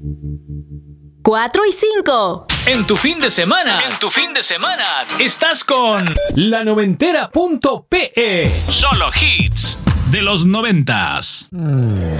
4 y 5. En tu fin de semana, estás con La Noventera.pe. Solo hits de los 90s.